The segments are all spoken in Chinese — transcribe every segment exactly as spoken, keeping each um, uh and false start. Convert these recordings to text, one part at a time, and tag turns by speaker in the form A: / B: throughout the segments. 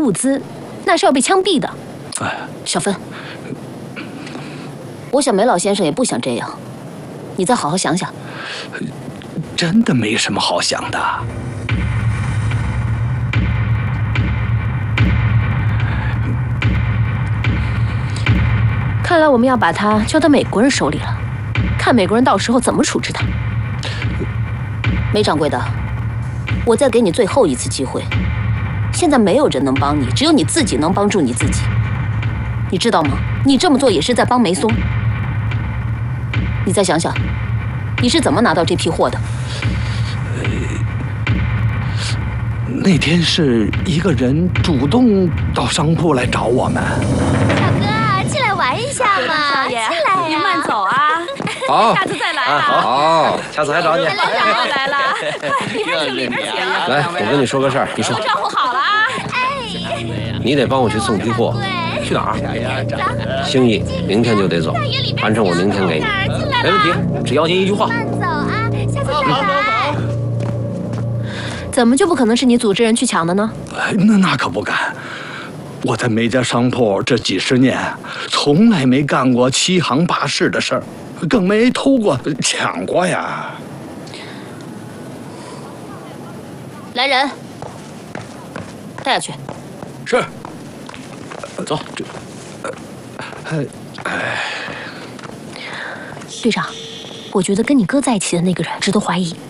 A: 物资，那是要被枪毙的。
B: 哎，
A: 小芬，我想梅老先生也不想这样，你再好好想想。
B: 真的没什么好想的。
A: 看来我们要把他交到美国人手里了，看美国人到时候怎么处置他。梅掌柜的，我再给你最后一次机会。现在没有人能帮你，只有你自己能帮助你自己。你知道吗？你这么做也是在帮梅松。你再想想，你是怎么拿到这批货的？
B: 呃，那天是一个人主动到商铺来找我们。
C: 小哥，进来玩一下嘛，进来呀！
D: 您慢走啊。
E: 好，
D: 下次再来啊！
E: 好，
F: 下次还找你。
D: 来了来了，里边请里边请。
E: 来，我跟你说个事儿，你说。
D: 都招呼好了啊！
C: 哎，
E: 你得帮我去送批货。
F: 去哪儿？
E: 兴义明天就得走，反正我明天给你。
F: 没问题，只要您一句话。
C: 慢走啊，下次再来。
A: 怎么就不可能是你组织人去抢的呢？
B: 哎，那那可不敢。我在梅家商铺这几十年，从来没干过欺行霸市的事儿，更没偷过、抢过呀。
A: 来人，带下去。
F: 是。
B: 走，这，哎，哎，
A: 队长，我觉得跟你哥在一起的那个人值得怀疑。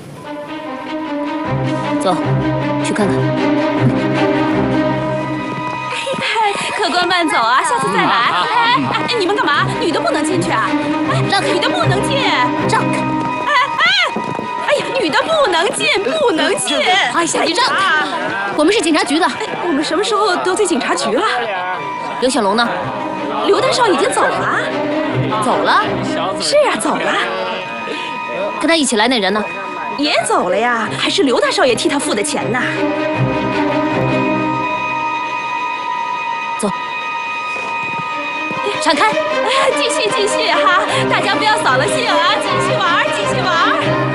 A: 走，去看看。
D: 客官慢走啊，下次再来。哎哎，你们干嘛？女的不能进去啊！哎，让女的不能进，让开！哎哎，哎呀，女的不能进，不能进！
A: 哎呀，你让开！我们是警察局的。
D: 我们什么时候得罪警察局了？
A: 刘小龙呢？
D: 刘大少已经走了。
A: 走了？
D: 是啊，走了。
A: 跟他一起来那人呢？
D: 也走了呀，还是刘大少爷替他付的钱呢。
A: 走，闪开！
D: 继续继续哈，大家不要扫了兴啊，继续玩。